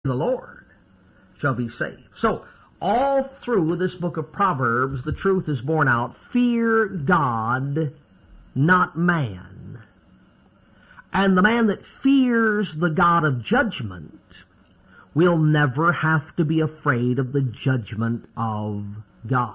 the Lord shall be saved. So, all through this book of Proverbs, the truth is borne out. Fear God, not man. And the man that fears the God of judgment will never have to be afraid of the judgment of God.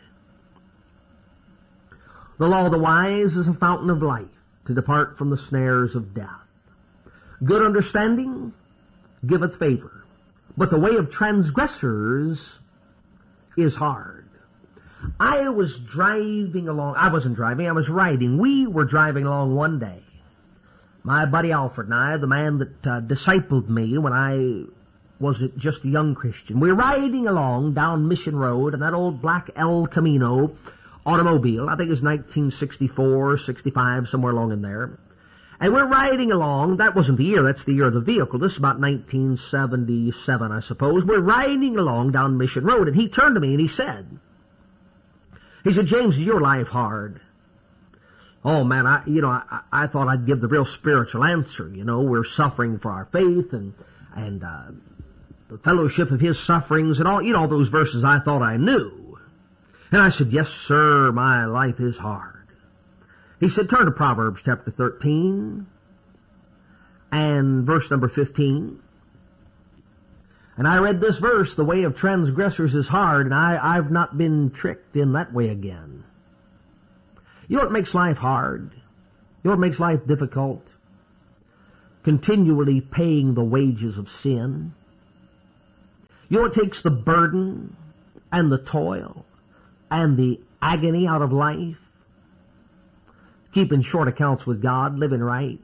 The law of the wise is a fountain of life, to depart from the snares of death. Good understanding giveth favor, but the way of transgressors is hard. I was driving along. I wasn't driving, I was riding. We were driving along one day. My buddy Alfred and I, the man that discipled me when I was just a young Christian, we were riding along down Mission Road in that old black El Camino automobile. I think it was 1964, 65, somewhere along in there. And we're riding along. That wasn't the year. That's the year of the vehicle. This is about 1977, I suppose. We're riding along down Mission Road, and he turned to me and he said, James, is your life hard? Oh, man, I thought I'd give the real spiritual answer. We're suffering for our faith and the fellowship of his sufferings and all those verses I thought I knew. And I said, yes, sir, my life is hard. He said, turn to Proverbs chapter 13 and verse number 15. And I read this verse, the way of transgressors is hard, and I've not been tricked in that way again. You know what makes life hard? You know what makes life difficult? Continually paying the wages of sin. You know what takes the burden and the toil and the agony out of life? Keeping short accounts with God, living right.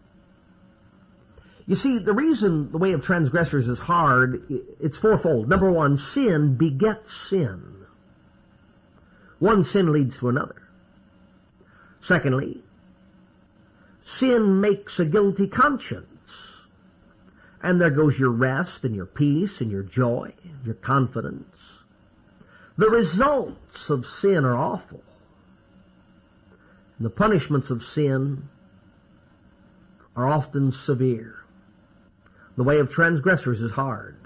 You see, the reason the way of transgressors is hard, it's fourfold. Number one, sin begets sin. One sin leads to another. Secondly, sin makes a guilty conscience. And there goes your rest and your peace and your joy, your confidence. The results of sin are awful. The punishments of sin are often severe. The way of transgressors is hard.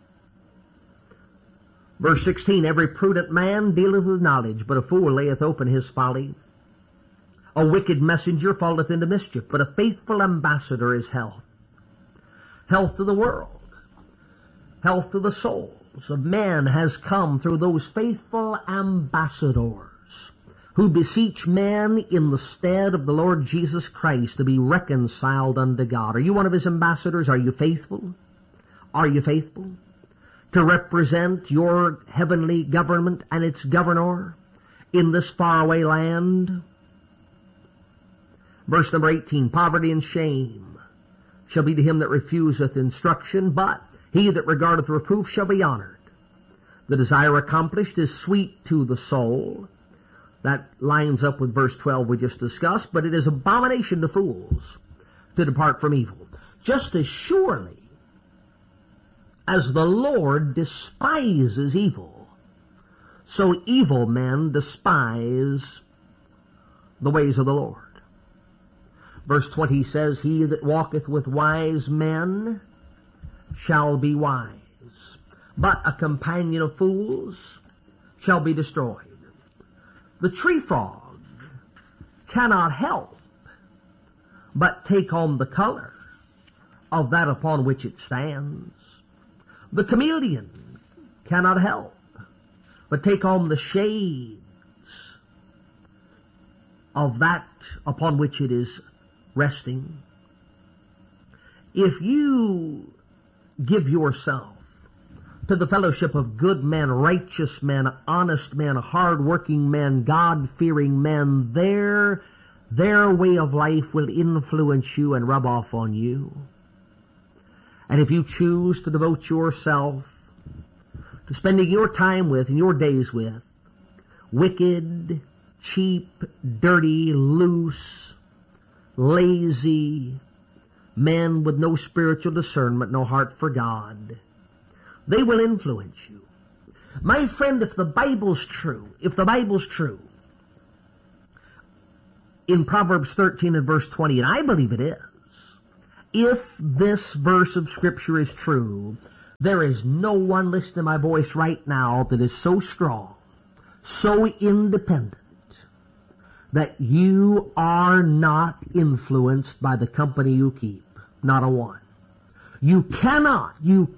Verse 16, every prudent man dealeth with knowledge, but a fool layeth open his folly. A wicked messenger falleth into mischief, but a faithful ambassador is health. Health to the world, health to the souls of men has come through those faithful ambassadors who beseech men in the stead of the Lord Jesus Christ to be reconciled unto God. Are you one of his ambassadors? Are you faithful? Are you faithful to represent your heavenly government and its governor in this faraway land? Verse number 18, poverty and shame shall be to him that refuseth instruction, but he that regardeth reproof shall be honored. The desire accomplished is sweet to the soul. That lines up with verse 12 we just discussed, but it is abomination to fools to depart from evil. Just as surely as the Lord despises evil, so evil men despise the ways of the Lord. Verse 20 says, he that walketh with wise men shall be wise, but a companion of fools shall be destroyed. The tree frog cannot help but take on the color of that upon which it stands. The chameleon cannot help but take on the shades of that upon which it is resting. If you give yourself to the fellowship of good men, righteous men, honest men, hard-working men, God-fearing men, their way of life will influence you and rub off on you. And if you choose to devote yourself to spending your time with and your days with wicked, cheap, dirty, loose, lazy men with no spiritual discernment, no heart for God, they will influence you. My friend, if the Bible's true, in Proverbs 13 and verse 20, and I believe it is, if this verse of Scripture is true, There is no one listening to my voice right now that is so strong, so independent, that you are not influenced by the company you keep. Not a one. You cannot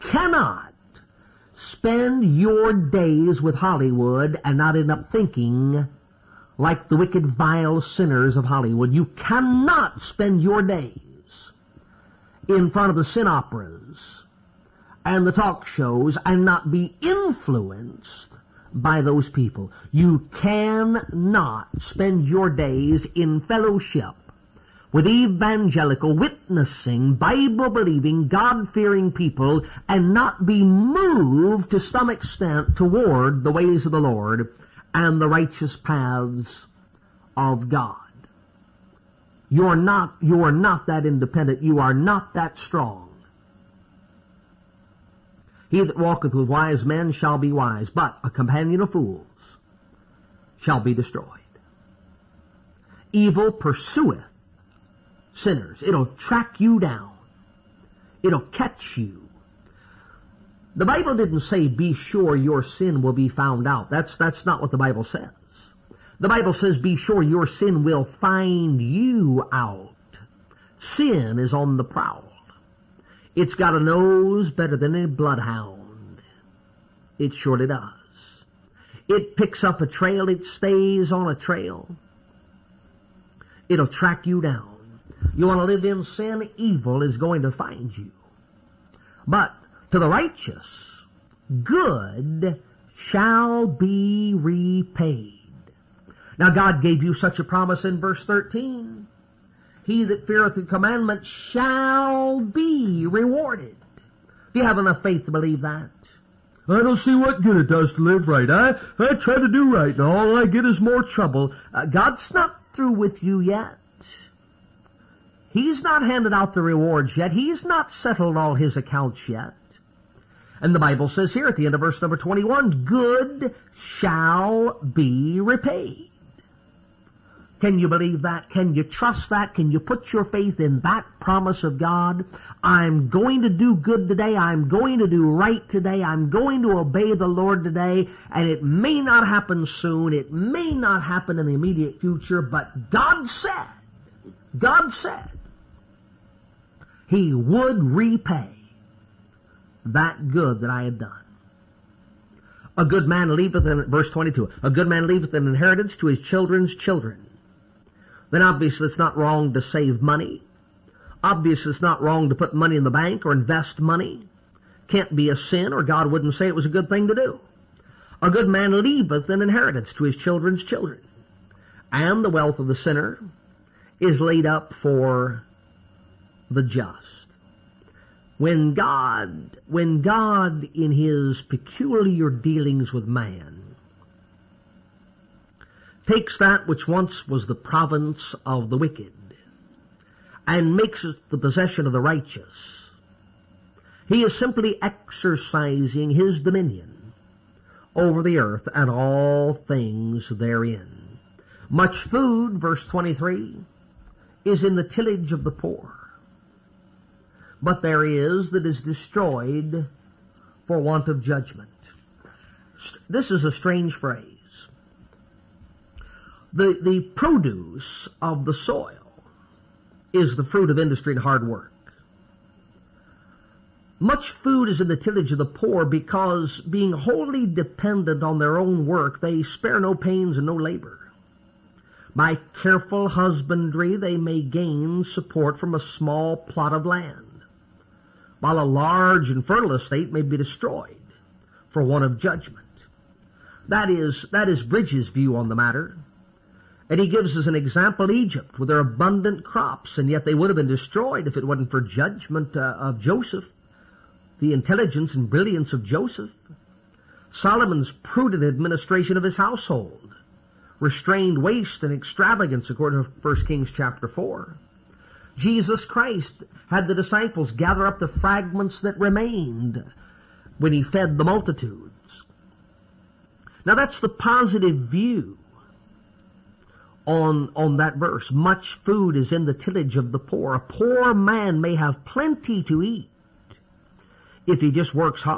spend your days with Hollywood and not end up thinking like the wicked, vile sinners of Hollywood. You cannot spend your days in front of the sin operas and the talk shows and not be influenced by those people. You cannot spend your days in fellowship with evangelical, witnessing, Bible-believing, God-fearing people and not be moved to some extent toward the ways of the Lord and the righteous paths of God. You're not that independent. You are not that strong. He that walketh with wise men shall be wise, but a companion of fools shall be destroyed. Evil pursueth sinners. It'll track you down. It'll catch you. The Bible didn't say, be sure your sin will be found out. That's not what the Bible says. The Bible says, be sure your sin will find you out. Sin is on the prowl. It's got a nose better than a bloodhound. It surely does. It picks up a trail. It stays on a trail. It'll track you down. You want to live in sin? Evil is going to find you. But to the righteous, good shall be repaid. Now God gave you such a promise in verse 13. He that feareth the commandment shall be rewarded. Do you have enough faith to believe that? I don't see what good it does to live right. I try to do right, and all I get is more trouble. God's not through with you yet. He's not handed out the rewards yet. He's not settled all his accounts yet. And the Bible says here at the end of verse number 21, good shall be repaid. Can you believe that? Can you trust that? Can you put your faith in that promise of God? I'm going to do good today. I'm going to do right today. I'm going to obey the Lord today. And it may not happen soon. It may not happen in the immediate future. But God said He would repay that good that I had done. A good man leaveth, in verse 22, a good man leaveth an inheritance to his children's children. Then obviously it's not wrong to save money. Obviously it's not wrong to put money in the bank or invest money. Can't be a sin, or God wouldn't say it was a good thing to do. A good man leaveth an inheritance to his children's children. And the wealth of the sinner is laid up for the just. When God in his peculiar dealings with man takes that which once was the province of the wicked and makes it the possession of the righteous, he is simply exercising his dominion over the earth and all things therein. Much food, verse 23, is in the tillage of the poor, but there is that is destroyed for want of judgment. This is a strange phrase. The produce of the soil is the fruit of industry and hard work. Much food is in the tillage of the poor because, being wholly dependent on their own work, they spare no pains and no labor. By careful husbandry, they may gain support from a small plot of land, while a large and fertile estate may be destroyed for want of judgment. That is Bridges' view on the matter. And he gives us an example, Egypt, with their abundant crops, and yet they would have been destroyed if it wasn't for judgment of Joseph, the intelligence and brilliance of Joseph. Solomon's prudent administration of his household restrained waste and extravagance, according to 1 Kings chapter 4. Jesus Christ had the disciples gather up the fragments that remained when he fed the multitudes. Now that's the positive view on that verse. Much food is in the tillage of the poor. A poor man may have plenty to eat if he just works hard.